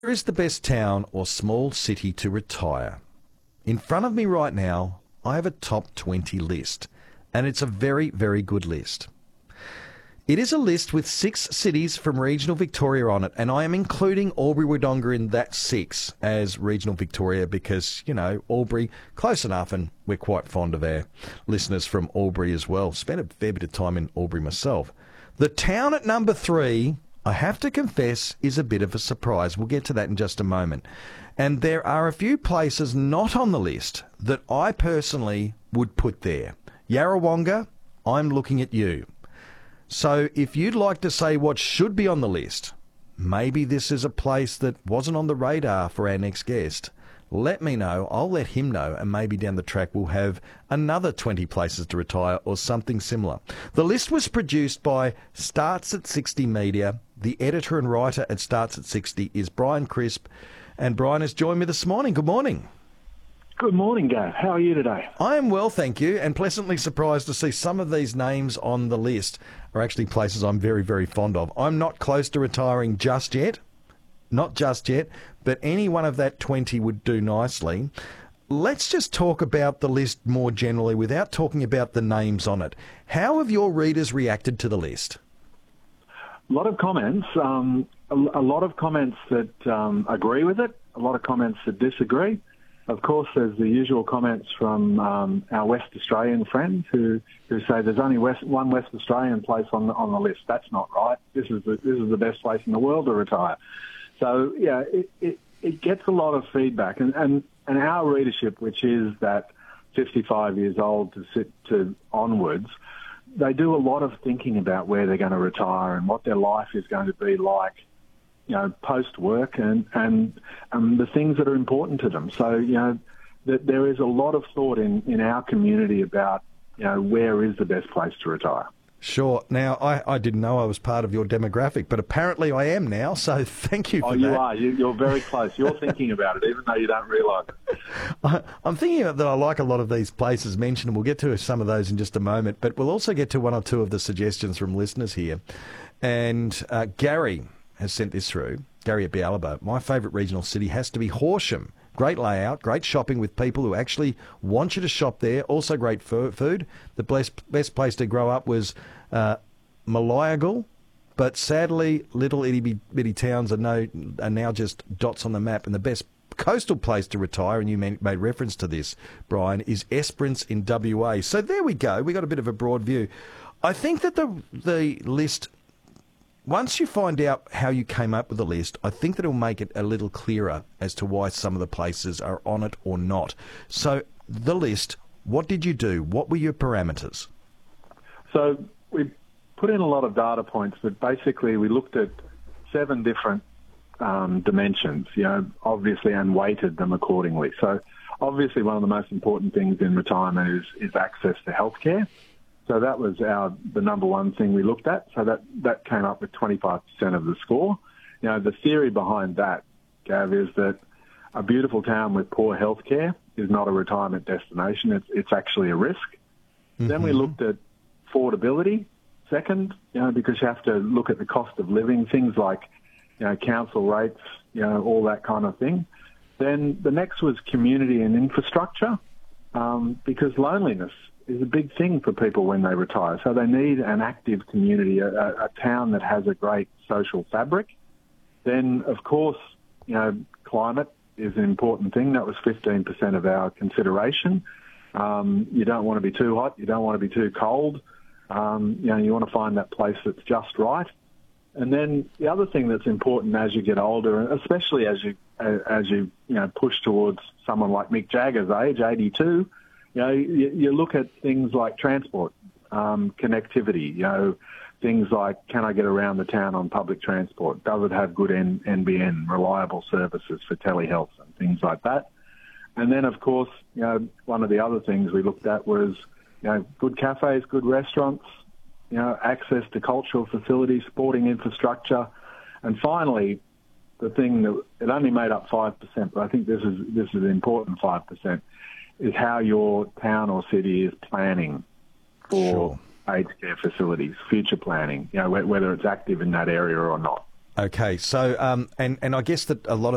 Where is the best town or small city to retire? In front of me right now, I have a top 20 list, and it's a very, very good list. It is a list with 6 cities from regional Victoria on it, and I am including Albury-Wodonga in that 6 as regional Victoria because, you know, Albury, close enough, and we're quite fond of our listeners from Albury as well. Spent a fair bit of time in Albury myself. The town at number 3, I have to confess, is a bit of a surprise. We'll get to that in just a moment. And there are a few places not on the list that I personally would put there. Yarrawonga, I'm looking at you. So if you'd like to say what should be on the list, maybe this is a place that wasn't on the radar for our next guest, let me know. I'll let him know, and maybe down the track we'll have another 20 places to retire or something similar. The list was produced by Starts at 60 Media. The editor and writer at Starts at 60 is Brian Crisp, and Brian has joined me this morning. Good morning. Good morning, Gav. How are you today? I am well, thank you, and pleasantly surprised to see some of these names on the list are actually places I'm very, very fond of. I'm not close to retiring just yet, not just yet, but any one of that 20 would do nicely. Let's just talk about the list more generally without talking about the names on it. How have your readers reacted to the list? A lot of comments, a lot of comments that agree with it, a lot of comments that disagree. Of course, there's the usual comments from our West Australian friends who say there's only one West Australian place on the list. That's not right. This is the best place in the world to retire. So yeah, it gets a lot of feedback, and our readership, which is that 55 years old to onwards, they do a lot of thinking about where they're going to retire and what their life is going to be like, you know, post-work and the things that are important to them. So, you know, that there is a lot of thought in our community about, you know, where is the best place to retire. Sure. Now, I didn't know I was part of your demographic, but apparently I am now, so thank you for that. Oh, you are. You're very close. You're thinking about it, even though you don't realise it. I'm thinking that I like a lot of these places mentioned, and we'll get to some of those in just a moment, but we'll also get to one or two of the suggestions from listeners here. And Gary has sent this through. Gary at Bialaba. My favourite regional city has to be Horsham. Great layout, great shopping with people who actually want you to shop there. Also great food. The best place to grow up was Malayagal, but sadly little itty-bitty towns are now just dots on the map. And the best coastal place to retire, and you made reference to this, Brian, is Esperance in WA. So there we go. We got a bit of a broad view. I think that the list, once you find out how you came up with the list, I think that it'll make it a little clearer as to why some of the places are on it or not. So the list, what did you do? What were your parameters? So we put in a lot of data points, but basically we looked at 7 different dimensions, you know, obviously, and weighted them accordingly. So obviously one of the most important things in retirement is access to healthcare. So that was the number one thing we looked at. So that came up with 25% of the score. You know, the theory behind that, Gav, is that a beautiful town with poor healthcare is not a retirement destination. It's actually a risk. Mm-hmm. Then we looked at affordability second, you know, because you have to look at the cost of living, things like, you know, council rates, you know, all that kind of thing. Then the next was community and infrastructure, because loneliness is a big thing for people when they retire. So they need an active community, a town that has a great social fabric. Then, of course, you know, climate is an important thing. That was 15% of our consideration. You don't want to be too hot. You don't want to be too cold. You know, you want to find that place that's just right. And then the other thing that's important as you get older, especially as you push towards someone like Mick Jagger's age, 82, you know, you look at things like transport, connectivity, you know, things like, can I get around the town on public transport? Does it have good NBN, reliable services for telehealth and things like that? And then, of course, you know, one of the other things we looked at was, you know, good cafes, good restaurants, you know, access to cultural facilities, sporting infrastructure. And finally, the thing that it only made up 5%, but I think this is an important 5%, is how your town or city is planning for aged care facilities, future planning, you know, whether it's active in that area or not. Okay, so and I guess that a lot of